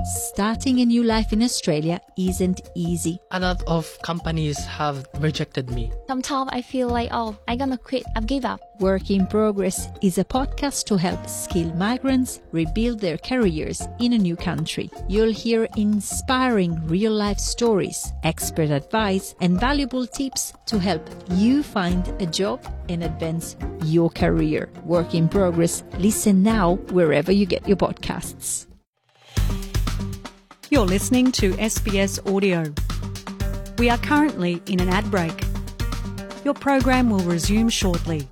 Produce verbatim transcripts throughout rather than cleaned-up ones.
Starting a new life in Australia isn't easy. A lot of companies have rejected me. Sometimes I feel like, oh, I'm gonna quit, I've give up. Work in Progress is a podcast to help skilled migrants rebuild their careers in a new country. You'll hear inspiring real-life stories, expert advice, and valuable tips to help you find a job and advance your career. Work in Progress. Listen now wherever you get your podcasts. You're listening to S B S Audio. We are currently in an ad break. Your program will resume shortly.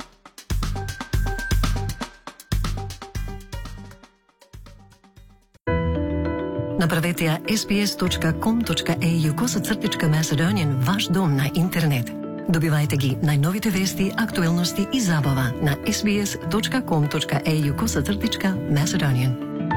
Направете ја ес би ес точка ком точка ей ю косацртичка Macedonian ваш дом на интернет. Добивајте ги најновите вести, актуелности и забава на ес би ес точка ком точка ей ю косацртичка Macedonian.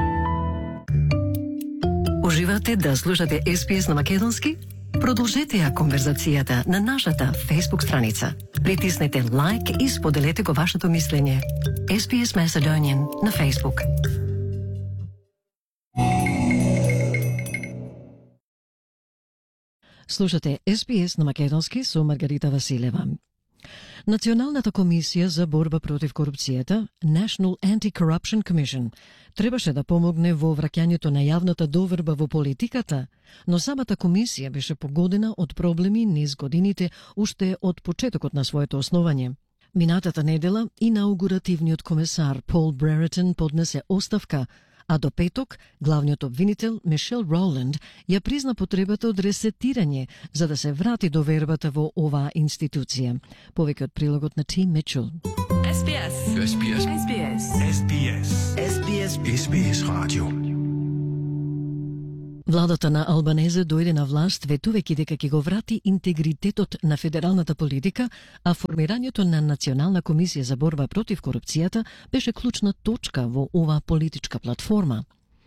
Уживате да слушате Ес Би Ес на македонски? Продолжете ја конверзацијата на нашата Facebook страница. Притиснете лайк и споделете го вашето мислење. Ес Би Ес Macedonian на Facebook. Слушате Ес Би Ес на македонски со Маргарита Василева. Националната комисија за борба против корупцијата, National Anti-Corruption Commission, требаше да помогне во враќањето на јавната доверба во политиката, но самата комисија беше погодена од проблеми низ годините уште од почетокот на своето основање. Минатата недела инаугуративниот комесар Пол Бреретон поднесе оставка, а до петок главниот обвинител Мишел Роланд ја призна потребата од ресетирање за да се врати довербата во оваа институција. Повеќе од прилогот на Тим Мичел. Ес Би Ес. Ес Би Ес. Ес Би Ес. Ес Би Ес. Ес Би Ес. Ес Би Ес радио. Владата на Албанезе дојде на власт ветувајќи дека ќе го врати интегритетот на федералната политика, а формирањето на Национална комисија за борба против корупцијата беше клучна точка во оваа политичка платформа.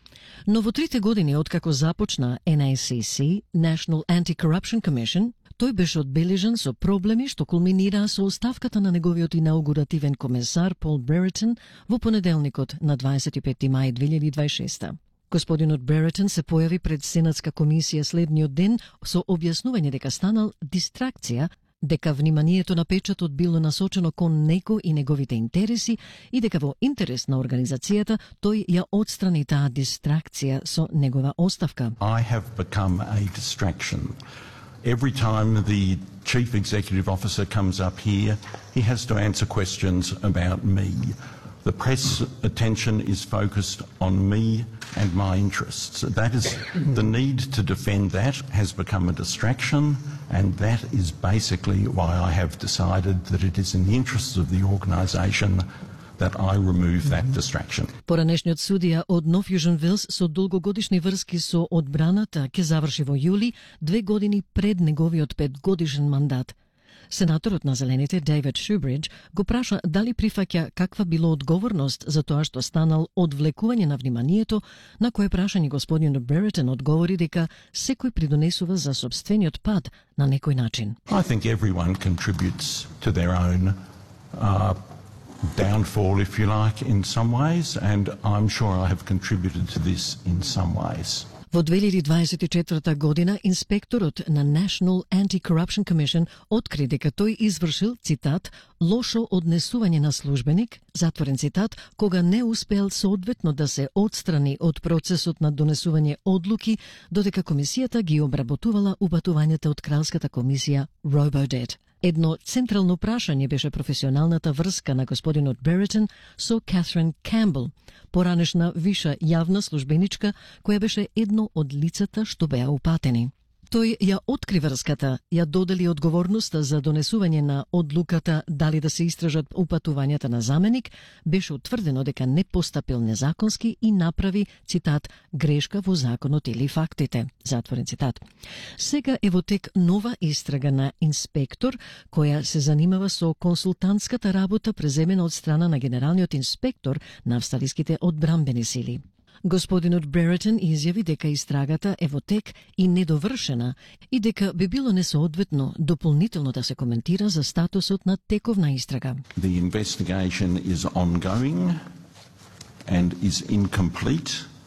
Но во трите години откако започна Ен Ей Си Си, National Anti-Corruption Commission, тој беше одбележан со проблеми што кулминираа со оставката на неговиот инаугуративен комесар Пол Бреретон во понеделникот на дваесет и пети мај две илјади и дваесет и шеста. Господинот Бреретон се појави пред Сенатска комисија следниот ден со објаснување дека станал дистракција, дека вниманието на печатот било насочено кон него и неговите интереси и дека во интерес на организацијата тој ја отстрани таа дистракција со негова оставка. I have become a distraction. Every time the chief executive officer comes up here, he has to answer questions about me. The press attention is focused on me and my interests. That is, the need to defend that has become a distraction, and that is basically why I have decided that it is in the interests of the organisation that I remove that distraction. Поранешниот судија од Нов Јужен Велс со долгогодишни врски со одбраната ќе заврши во јули, две години пред неговиот петгодишен мандат. Сенаторот на Зелените Дейвид Шубридж го праша дали прифаќа каква било одговорност за тоа што станал одвлекување на вниманието, на кое прашање господинот Бреретон одговори дека секој придонесува за сопствениот пад на некој начин. I think everyone contributes to their own uh, downfall, if you like, in some ways, and I'm sure I have contributed to this in some ways. Во две илјади дваесет и четврта година инспекторот на National Anti-Corruption Commission откри дека тој извршил, цитат, лошо однесување на службеник, затворен цитат, кога не успеал соодветно да се отстрани од процесот на донесување одлуки, додека комисијата ги обработувала упатувањата од кралската комисија Robodebt. Едно централно прашање беше професионалната врска на господинот Бреретон со Катрин Камбел, поранешна виша јавна службеничка, која беше едно од лицата што беа упатени. Тој ја откри врската, ја додели одговорноста за донесување на одлуката дали да се истражат упатувањата на заменик, беше утврдено дека не постапил незаконски и направи, цитат, грешка во законот или фактите, затворен цитат. Сега е во тек нова истрага на инспектор, која се занимава со консултантската работа преземена од страна на генералниот инспектор на австралиските одбранбени сили. Господинот Бреретон изјави дека истрагата е во тек и недовршена и дека би било несоодветно дополнително да се коментира за статусот на тековна истрага. The investigation is ongoing and is incomplete.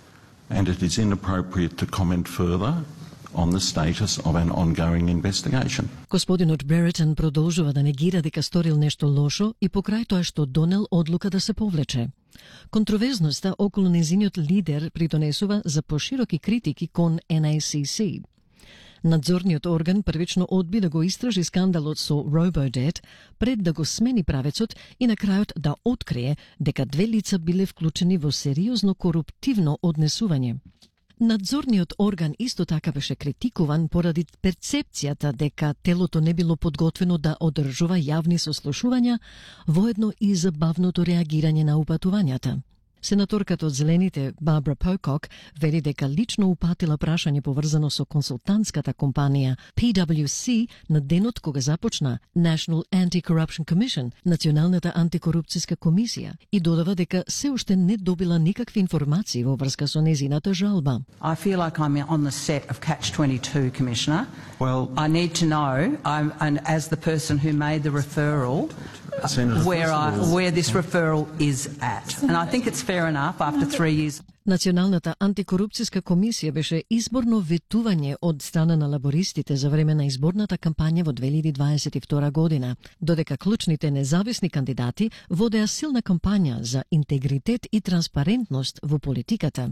and it is inappropriate to comment further on the status of an ongoing investigation. Господинот Бреретон продолжува да негира дека сторил нешто лошо и покрај тоа што донел одлука да се повлече. Контроверзноста околу незиниот лидер придонесува за пошироки критики кон Ен Ей Си Си. Надзорниот орган првично одби да го истражи скандалот со RoboDebt пред да го смени правецот и на крајот да открие дека две лица биле вклучени во сериозно коруптивно однесување. Надзорниот орган исто така беше критикуван поради перцепцијата дека телото не било подготвено да одржува јавни сослушувања, воедно и забавното реагирање на упатувањата. Сенаторката од Зелените Барбара Покок вели дека лично упатила прашање поврзано со консултантската компанија Пи Дабљу Ю Си на денот кога започна National Anti-Corruption Commission, Националната антикорупцијска комисија, и додава дека се уште не добила никакви информации во врска со незината жалба. I feel like I'm on the set of Catch twenty-two, Commissioner. Well, I need to know, I'm, and as the person who made the referral, Senator, where I, where this referral is at. And I think it's fair enough after three years. Националната антикорупцијска комисија беше изборно ветување од страна на лабористите за време на изборната кампања во две илјади дваесет и втора година, додека клучните независни кандидати водеа силна кампања за интегритет и транспарентност во политиката.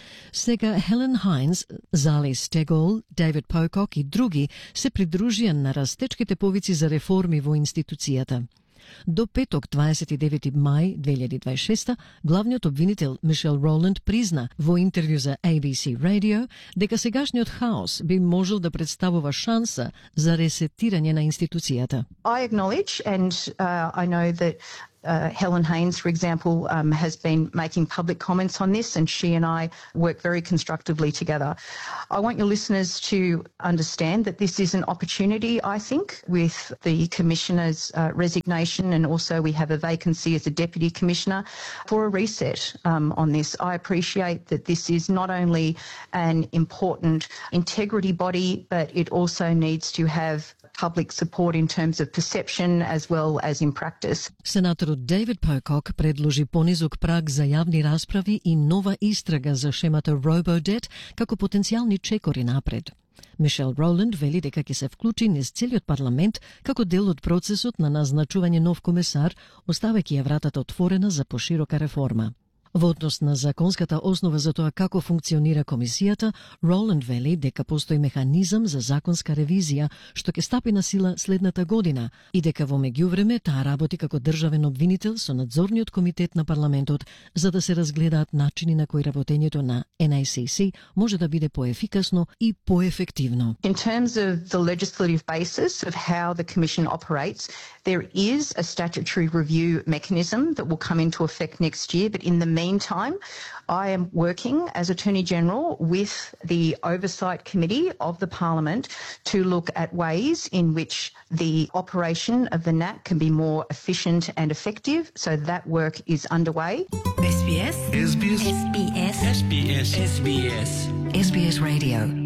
Сега Хелен Хайнс, Зали Стегол, Дейвид Покок и други се придружија на растечките повици за реформи во институцијата. До петок, дваесет и девети мај две илјади дваесет и шеста, главниот обвинител Мишел Роланд призна во интервју за Ей Би Си Radio дека сегашниот хаос би можел да представува шанса за ресетирање на институцијата. I acknowledge and uh, I know that Uh, Helen Haynes, for example, um, has been making public comments on this, and she and I work very constructively together. I want your listeners to understand that this is an opportunity, I think, with the Commissioner's uh, resignation, and also we have a vacancy as a Deputy Commissioner, for a reset um, on this. I appreciate that this is not only an important integrity body, but it also needs to have public support in terms of perception as well as in practice. Сенаторот Дейвид Покок предложи понизок праг за јавни расправи и нова истрага за шемата RoboDebt како потенцијални чекори напред. Мишел Роланд вели дека ќе се вклучи низ целиот парламент како дел од процесот на назначување нов комесар, оставајќи ја вратата отворена за поширока реформа. Во однос на законската основа за тоа како функционира комисијата, Роланд вели дека постои механизам за законска ревизија што ќе стапи на сила следната година и дека во меѓувреме таа работи како државен обвинител со надзорниот комитет на парламентот за да се разгледаат начини на кои работењето на Ен Ей Си Си може да биде поефикасно и поефективно. In terms of the legislative basis of how the Commission operates, there is a statutory review mechanism that will come into effect next year, but in the meantime, I am working as Attorney General with the Oversight Committee of the Parliament to look at ways in which the operation of the N A C can be more efficient and effective. So that work is underway. Ес Би Ес. Ес Би Ес. Ес Би Ес. Ес Би Ес. Ес Би Ес. Ес Би Ес Radio.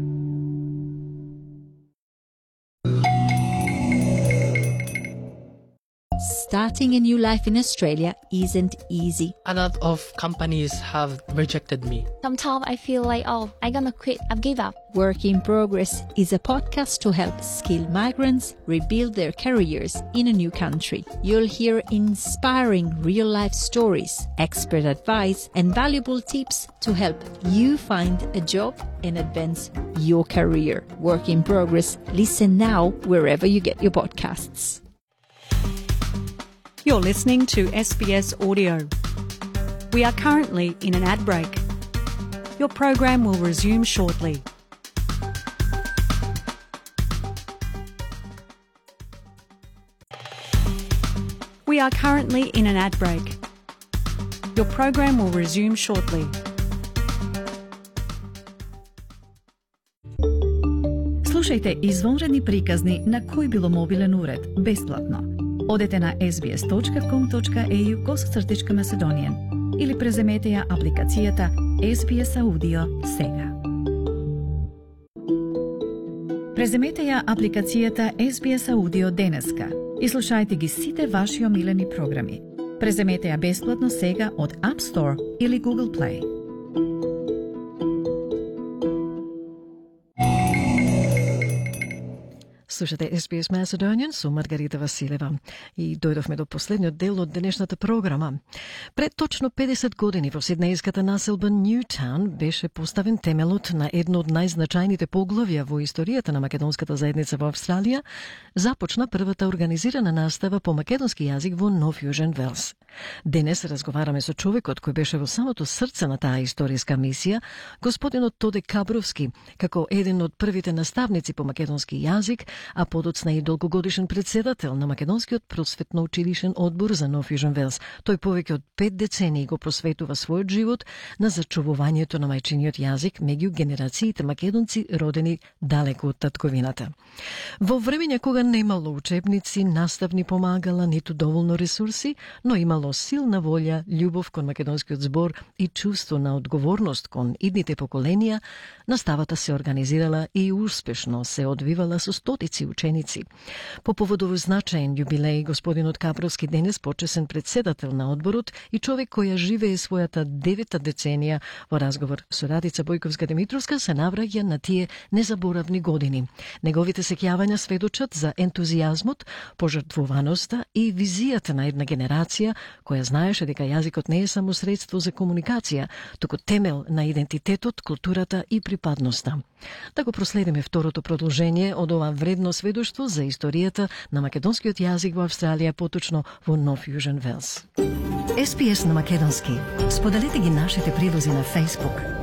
Starting a new life in Australia isn't easy. A lot of companies have rejected me. Sometimes I feel like, oh, I'm gonna quit. I've give up. Work in Progress is a podcast to help skilled migrants rebuild their careers in a new country. You'll hear inspiring real-life stories, expert advice, and valuable tips to help you find a job and advance your career. Work in Progress. Listen now wherever you get your podcasts. You're listening to S B S Audio. We are currently in an ad break. Your program will resume shortly. We are currently in an ad break. Your program will resume shortly. Слушајте извонредни приказни на кој било мобилен уред, бесплатно. Одете на ес би ес точка ком точка ей ю косацртичка Macedonian или преземете ја апликацијата Ес Би Ес Audio сега. Преземете ја апликацијата Ес Би Ес Audio денеска и слушајте ги сите ваши омилени програми. Преземете ја бесплатно сега од App Store или Google Play. Слушате Ес Би Ес Macedonian со Маргарита Василева и дојдовме до последниот дел од денешната програма. Пред точно педесет години во сиднејската населба Ньютаун беше поставен темелот на едно од најзначајните поглавја во историјата на македонската заедница во Австралија. Започна првата организирана настава по македонски јазик во Нов Јужен Велс. Денес разговараме со човекот кој беше во самото срце на таа историска мисија, господинот Тоде Кабровски, како еден од првите наставници по македонски јазик, а подоцна и долгогодишен председател на Македонскиот просветно-училишен одбор за Нов Јужен Велс. Тој повеќе од пет децении го посветува својот живот на зачувувањето на мајчиниот јазик меѓу генерациите македонци родени далеку од татковината. Во времења кога немало учебници, наставни помагала, ниту доволно ресурси, но имало силна волја, љубов кон македонскиот збор и чувство на одговорност кон идните поколенија, наставата се организирала и успешно се одвивала со стотици ученици. По повод овој значаен јубилеј, господинот Капровски денес почесен председател на одборот и човек која живее својата девета деценија во разговор со Радица Бојковска-Димитровска се навраќа на тие незаборавни години. Неговите сеќавања сведочат за ентузијазмот, пожртвуваноста и визијата на една генерација која знаеше дека јазикот не е само средство за комуникација, туку темел на идентитетот, културата и припадноста. Да го проследиме второто продолжение од ова вредно сведоштво за историјата на македонскиот јазик во Австралија, поточно во Нов Јужен Велс. Ес Би Ес на македонски. Споделете ги нашите прилози на Facebook,